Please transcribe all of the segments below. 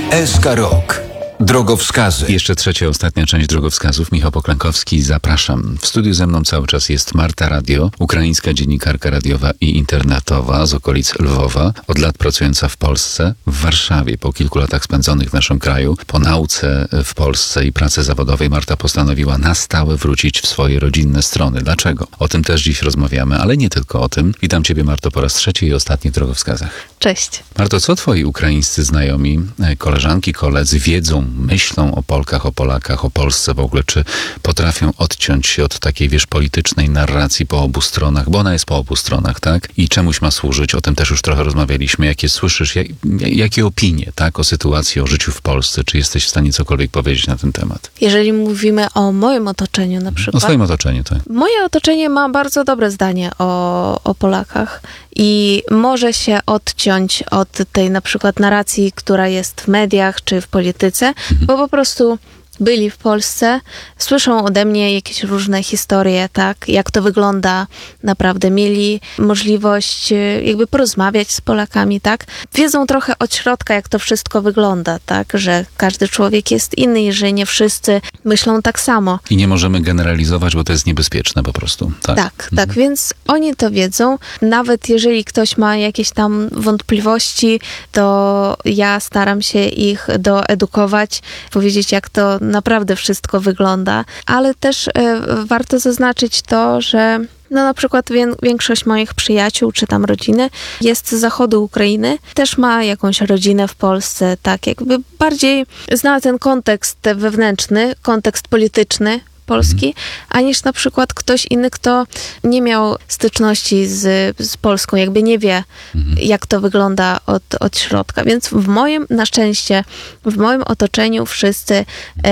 SK Rok. Drogowskazy. Jeszcze trzecia, ostatnia część drogowskazów. Michał Poklankowski, zapraszam. W studiu ze mną cały czas jest Marta Radio, ukraińska dziennikarka radiowa i internetowa z okolic Lwowa, od lat pracująca w Polsce, w Warszawie. Po kilku latach spędzonych w naszym kraju, po nauce w Polsce i pracy zawodowej, Marta postanowiła na stałe wrócić w swoje rodzinne strony. Dlaczego? O tym też dziś rozmawiamy, ale nie tylko o tym. Witam Ciebie, Marto, po raz trzeci i ostatni w drogowskazach. Cześć. Marto, co Twoi ukraińscy znajomi, koleżanki, koledzy wiedzą, myślą o Polkach, o Polakach, o Polsce w ogóle? Czy potrafią odciąć się od takiej, politycznej narracji po obu stronach? Bo ona jest po obu stronach, tak? I czemuś ma służyć. O tym też już trochę rozmawialiśmy. Jakie słyszysz, jakie opinie, tak? O sytuacji, o życiu w Polsce? Czy jesteś w stanie cokolwiek powiedzieć na ten temat? Jeżeli mówimy o moim otoczeniu na przykład. O swoim otoczeniu, tak. Moje otoczenie ma bardzo dobre zdanie o Polakach i może się odciąć od tej na przykład narracji, która jest w mediach czy w polityce, bo po prostu byli w Polsce, słyszą ode mnie jakieś różne historie, tak, jak to wygląda naprawdę. Mieli możliwość jakby porozmawiać z Polakami, tak. Wiedzą trochę od środka, jak to wszystko wygląda, tak, że każdy człowiek jest inny i że nie wszyscy myślą tak samo. I nie możemy generalizować, bo to jest niebezpieczne po prostu. Tak, tak, więc oni to wiedzą. Nawet jeżeli ktoś ma jakieś tam wątpliwości, to ja staram się ich doedukować, powiedzieć, jak to naprawdę wszystko wygląda, ale też warto zaznaczyć to, że na przykład większość moich przyjaciół czy tam rodziny jest z zachodu Ukrainy, też ma jakąś rodzinę w Polsce, tak jakby bardziej zna ten kontekst wewnętrzny, kontekst polityczny Polski, aniż na przykład ktoś inny, kto nie miał styczności z Polską, jakby nie wie, jak to wygląda od środka. Więc na szczęście, w moim otoczeniu wszyscy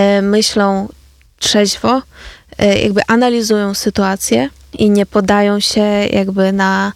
myślą trzeźwo, jakby analizują sytuację i nie podają się jakby na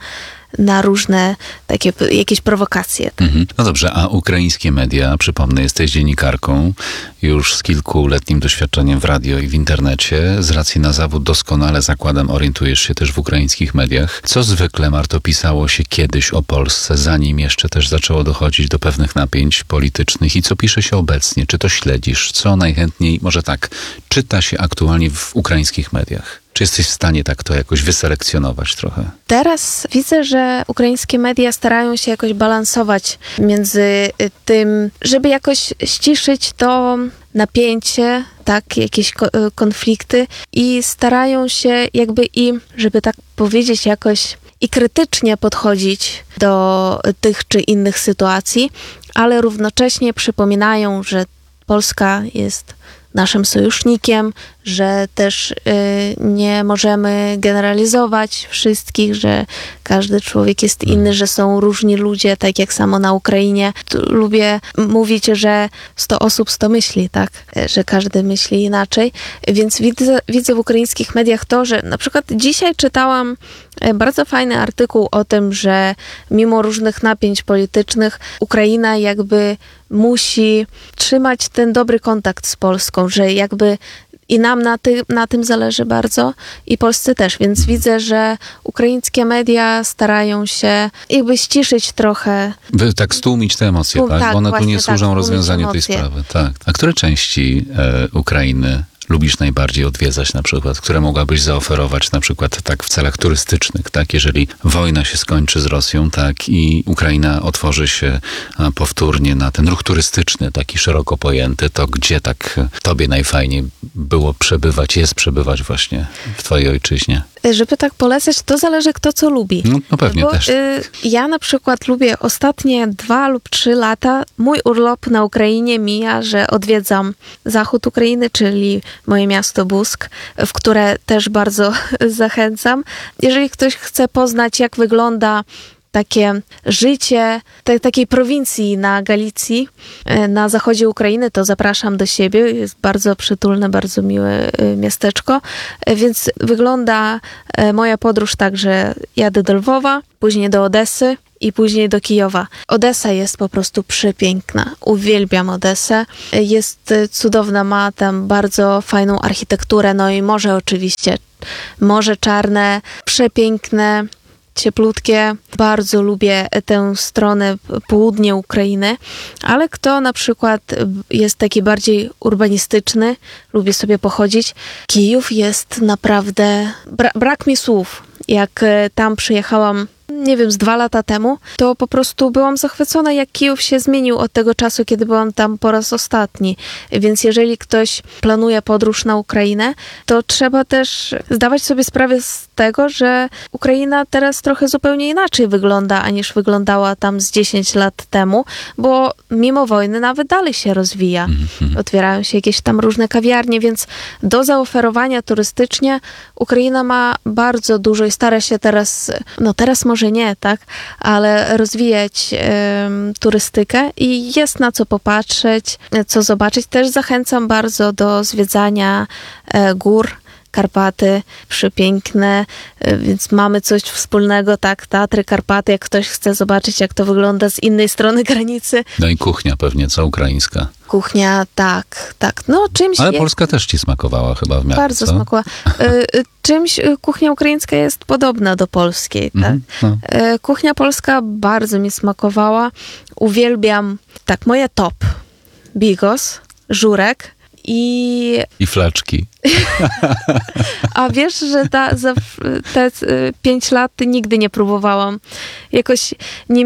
różne takie jakieś prowokacje. Tak? No dobrze, a ukraińskie media, przypomnę, jesteś dziennikarką już z kilkuletnim doświadczeniem w radio i w internecie. Z racji na zawód doskonale, zakładam, orientujesz się też w ukraińskich mediach. Co zwykle, Marto, pisało się kiedyś o Polsce, zanim jeszcze też zaczęło dochodzić do pewnych napięć politycznych i co pisze się obecnie? Czy to śledzisz? Co najchętniej, może tak, czyta się aktualnie w ukraińskich mediach? Czy jesteś w stanie tak to jakoś wyselekcjonować trochę? Teraz widzę, że ukraińskie media starają się jakoś balansować między tym, żeby jakoś ściszyć to napięcie, tak, jakieś konflikty i starają się jakby żeby tak powiedzieć, jakoś i krytycznie podchodzić do tych czy innych sytuacji, ale równocześnie przypominają, że Polska jest naszym sojusznikiem, że też nie możemy generalizować wszystkich, że każdy człowiek jest inny, że są różni ludzie, tak jak samo na Ukrainie. Lubię mówić, że 100 osób 100 myśli, tak? Że każdy myśli inaczej. Więc widzę w ukraińskich mediach to, że na przykład dzisiaj czytałam bardzo fajny artykuł o tym, że mimo różnych napięć politycznych Ukraina jakby musi trzymać ten dobry kontakt z Polską, że jakby i nam na tym zależy bardzo i Polsce też, więc widzę, że ukraińskie media starają się jakby ściszyć trochę. Tak stłumić te emocje, tak? Bo one tu nie służą rozwiązaniu tej sprawy. Tak. A które części Ukrainy lubisz najbardziej odwiedzać na przykład, które mogłabyś zaoferować na przykład tak w celach turystycznych, tak? Jeżeli wojna się skończy z Rosją, tak? I Ukraina otworzy się powtórnie na ten ruch turystyczny, taki szeroko pojęty, to gdzie tak tobie najfajniej było jest przebywać właśnie w twojej ojczyźnie? Żeby tak polecać, to zależy kto co lubi. No pewnie też. Ja na przykład lubię ostatnie 2 lub 3 lata. Mój urlop na Ukrainie mija, że odwiedzam zachód Ukrainy, czyli moje miasto Busk, w które też bardzo zachęcam. Jeżeli ktoś chce poznać, jak wygląda takie życie takiej prowincji na Galicji, na zachodzie Ukrainy, to zapraszam do siebie. Jest bardzo przytulne, bardzo miłe miasteczko. Więc wygląda moja podróż tak, że jadę do Lwowa, później do Odessy i później do Kijowa. Odessa jest po prostu przepiękna. Uwielbiam Odessę. Jest cudowna, ma tam bardzo fajną architekturę, no i morze oczywiście. Morze Czarne, przepiękne. cieplutkie. Bardzo lubię tę stronę południe Ukrainy, ale kto na przykład jest taki bardziej urbanistyczny, lubi sobie pochodzić, Kijów jest naprawdę... Brak mi słów. Jak tam przyjechałam, nie wiem, z 2 lata temu, to po prostu byłam zachwycona, jak Kijów się zmienił od tego czasu, kiedy byłam tam po raz ostatni. Więc jeżeli ktoś planuje podróż na Ukrainę, to trzeba też zdawać sobie sprawę z tego, że Ukraina teraz trochę zupełnie inaczej wygląda, aniż wyglądała tam z 10 lat temu, bo mimo wojny nawet dalej się rozwija. Otwierają się jakieś tam różne kawiarnie, więc do zaoferowania turystycznie Ukraina ma bardzo dużo i stara się teraz może nie, tak, ale rozwijać turystykę i jest na co popatrzeć, co zobaczyć. Też zachęcam bardzo do zwiedzania gór. Karpaty przepiękne, więc mamy coś wspólnego, tak, Tatry, Karpaty, jak ktoś chce zobaczyć, jak to wygląda z innej strony granicy. No i kuchnia pewnie, co ukraińska. Kuchnia, tak, no czymś... Ale Polska też ci smakowała chyba w miarę, bardzo co? smakowała. Czymś kuchnia ukraińska jest podobna do polskiej, tak? No. Kuchnia polska bardzo mi smakowała. Uwielbiam, tak, moje top. Bigos, żurek i flaczki. A wiesz, że za te 5 lat nigdy nie próbowałam. Jakoś nie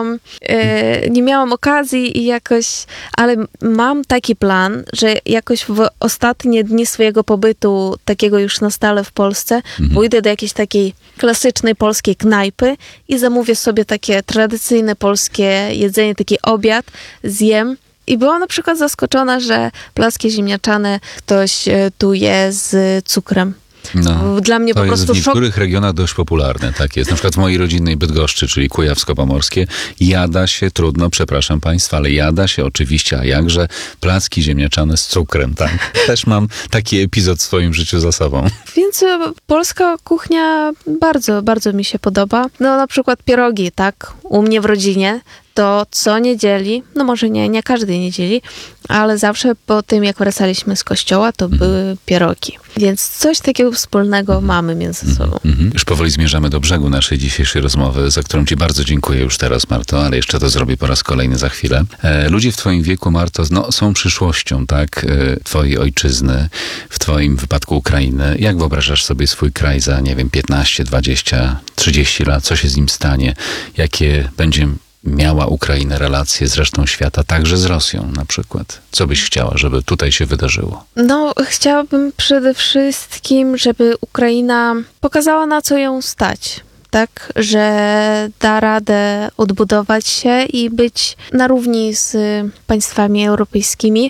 miałam okazji i jakoś, ale mam taki plan, że jakoś w ostatnie dni swojego pobytu, takiego już na stale w Polsce, pójdę do jakiejś takiej klasycznej polskiej knajpy i zamówię sobie takie tradycyjne polskie jedzenie, taki obiad, zjem. I byłam na przykład zaskoczona, że placki ziemniaczane ktoś tu je z cukrem. No, Dla mnie to po jest prostu w niektórych regionach dość popularne, tak jest. Na przykład w mojej rodzinnej Bydgoszczy, czyli Kujawsko-Pomorskie, jada się, trudno, przepraszam państwa, ale jada się oczywiście, a jakże, placki ziemniaczane z cukrem, tak. Też mam taki epizod w swoim życiu za sobą. Więc polska kuchnia bardzo, bardzo mi się podoba. No na przykład pierogi, tak, u mnie w rodzinie. To co niedzieli, no może nie każdej niedzieli, ale zawsze po tym, jak wracaliśmy z kościoła, to były pierogi. Więc coś takiego wspólnego mamy między sobą. Już powoli zmierzamy do brzegu naszej dzisiejszej rozmowy, za którą ci bardzo dziękuję już teraz, Marto, ale jeszcze to zrobię po raz kolejny za chwilę. Ludzie w twoim wieku, Marto, są przyszłością, tak? Twojej ojczyzny, w twoim wypadku Ukrainy. Jak wyobrażasz sobie swój kraj za, nie wiem, 15, 20, 30 lat? Co się z nim stanie? Jakie będzie miała Ukraina relacje z resztą świata, także z Rosją na przykład? Co byś chciała, żeby tutaj się wydarzyło? No, chciałabym przede wszystkim, żeby Ukraina pokazała, na co ją stać. Tak, że da radę odbudować się i być na równi z państwami europejskimi,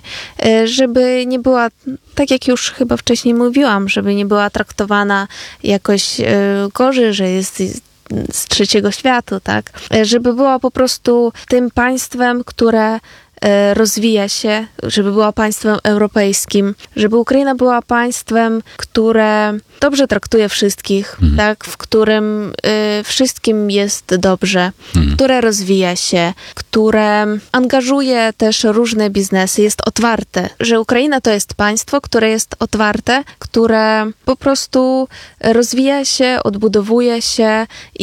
żeby nie była, tak jak już chyba wcześniej mówiłam, żeby nie była traktowana jakoś gorzej, że jest z trzeciego świata, tak? Żeby była po prostu tym państwem, które rozwija się, żeby była państwem europejskim, żeby Ukraina była państwem, które dobrze traktuje wszystkich, tak? W którym wszystkim jest dobrze, które rozwija się, które angażuje też różne biznesy, jest otwarte, że Ukraina to jest państwo, które jest otwarte, które po prostu rozwija się, odbudowuje się